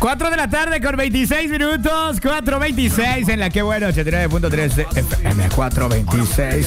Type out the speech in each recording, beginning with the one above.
4 de la tarde con 26 minutos, 4:26 en la que bueno, 89.3 de FM, 4:26,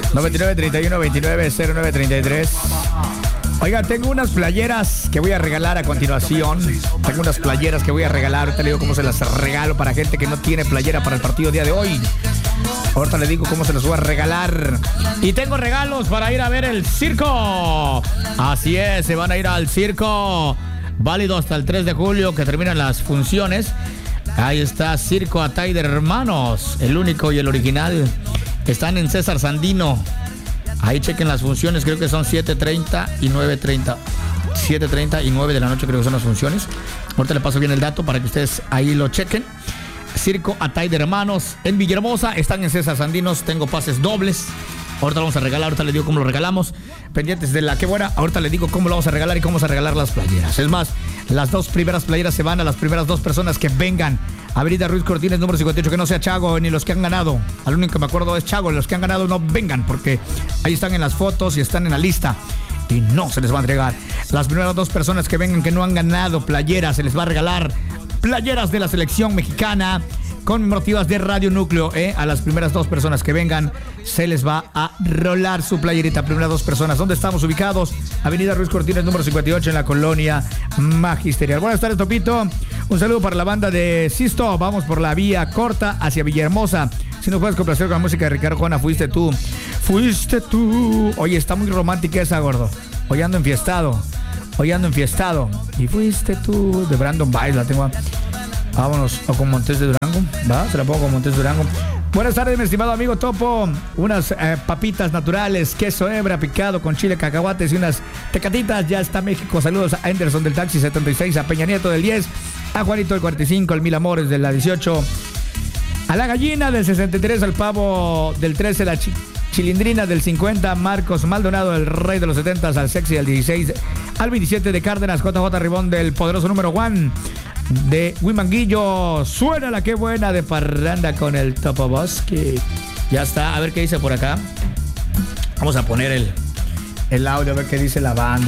9931290933. Oiga, tengo unas playeras que voy a regalar a continuación. Ahorita le digo cómo se las regalo para gente que no tiene playera para el partido día de hoy. Ahorita le digo cómo se los voy a regalar. Y tengo regalos para ir a ver el circo. Así es, se van a ir al circo. Válido hasta el 3 de julio que terminan las funciones. Ahí está Circo Atay de Hermanos, el único y el original. Están en César Sandino. Ahí chequen las funciones, creo que son 7:30 y 9:30. 7:30 y 9 de la noche creo que son las funciones. Ahorita le paso bien el dato para que ustedes ahí lo chequen. Circo Atay de Hermanos en Villahermosa. Están en César Sandinos. Tengo pases dobles. Ahorita lo vamos a regalar, ahorita les digo cómo lo regalamos. Pendientes de la que buena, ahorita les digo cómo lo vamos a regalar y cómo vamos a regalar las playeras. Es más, las dos primeras playeras se van a las primeras dos personas que vengan. Avenida Ruiz Cortines, número 58, que no sea Chago ni los que han ganado. Al único que me acuerdo es Chago, los que han ganado no vengan, porque ahí están en las fotos y están en la lista. Y no se les va a entregar. Las primeras dos personas que vengan que no han ganado playeras, se les va a regalar playeras de la selección mexicana conmemorativas de Radio Núcleo, A las primeras dos personas que vengan se les va a rolar su playerita. Primeras dos personas. ¿Dónde estamos ubicados? Avenida Ruiz Cortines, número 58, en la colonia Magisterial. Buenas tardes, Topito. Un saludo para la banda de Sisto. Vamos por la vía corta hacia Villahermosa. Si nos puedes complacer con la música de Ricardo Juana, fuiste tú. Oye, está muy romántica esa, gordo. Hoy ando enfiestado. Y fuiste tú, de Brandon Baez, la tengo. Vámonos, o con Montes de Durango. ¿Va? Se la pongo con Montes de Durango. Buenas tardes, mi estimado amigo Topo. Unas papitas naturales, queso hebra picado con chile, cacahuates y unas tecatitas. Ya está México. Saludos a Anderson del Taxi 76, a Peña Nieto del 10, a Juanito del 45, al Mil Amores de la 18, a la Gallina del 63, al Pavo del 13, la Chilindrina del 50, Marcos Maldonado, el Rey de los 70, al Sexy del 16, al 27 de Cárdenas, JJ Ribón del poderoso número 1 de Huimanguillo. Suena la que buena de parranda con el Topo Bosque. Ya está, a ver qué dice por acá. Vamos a poner el audio, a ver qué dice la banda.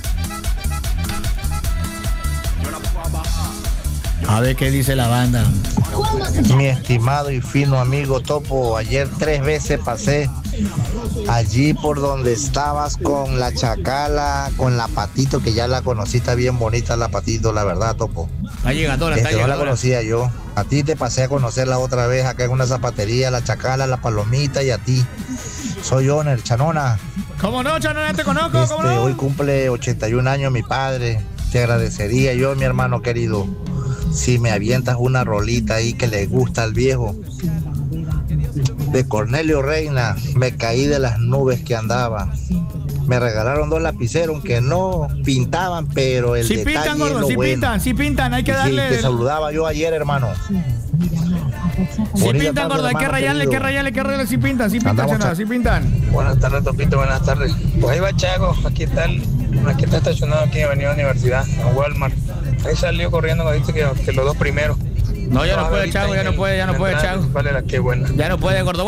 A ver qué dice la banda. Mi estimado y fino amigo Topo, ayer 3 veces pasé allí por donde estabas con la Chacala, con la Patito, que ya la conocí, está bien bonita la Patito, la verdad, Topo. Está llegadora, no la conocía yo. A ti te pasé a conocerla otra vez acá en una zapatería, la Chacala, la Palomita, y a ti. Soy Oner, Chanona. ¿Cómo no, Chanona? Te conozco, ¿cómo no? Hoy cumple 81 años mi padre. Te agradecería yo, mi hermano querido, si me avientas una rolita ahí que le gusta al viejo. De Cornelio Reina, me caí de las nubes que andaba. Me regalaron 2 lapiceros que no pintaban, pero el detalle pintan, gordo, es lo bueno. Sí pintan, hay que darle. Sí, te saludaba yo ayer, hermano. Sí pintan, gordo, hay que rayarle, sí pintan, Chanona, sí pintan. Buenas tardes, Topito, buenas tardes. Pues ahí va Chago, aquí está estacionado aquí en Avenida Universidad, en Walmart. Ahí salió corriendo, me dice que los 2 primeros. No, ya no puede, Chago, ya no puede, Chago. Vale, la que buena. Ya no puede, gordo.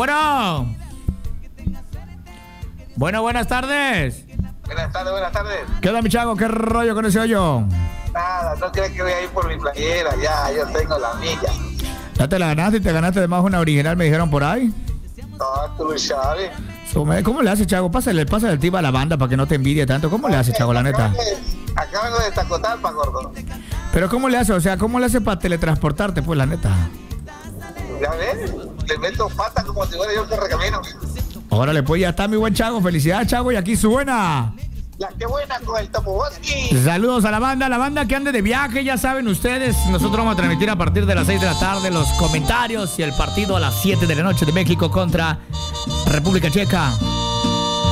Bueno, buenas tardes. Buenas tardes. ¿Qué onda, mi Chago? ¿Qué rollo con ese hoyo? Nada, no crees que voy a ir por mi playera, ya, yo tengo la milla. ¿Ya te la ganaste y te ganaste además una original, me dijeron por ahí? No, tú lo sabes. ¿Cómo le hace, Chago? Pásale el tip a la banda para que no te envidie tanto. ¿Cómo le hace, Chago, la neta? Acá vengo de Tacotalpa, gordo. Pero ¿cómo le hace? O sea, ¿cómo le hace para teletransportarte, pues, la neta? Ya ves, le meto patas como si fuera yo que recamino. Órale, pues ya está, mi buen Chago. Felicidades, Chago, y aquí suena la que buena con el Topo Bosque. Saludos a la banda que ande de viaje, ya saben ustedes. Nosotros vamos a transmitir a partir de las 6 de la tarde los comentarios y el partido a las 7 de la noche de México contra República Checa.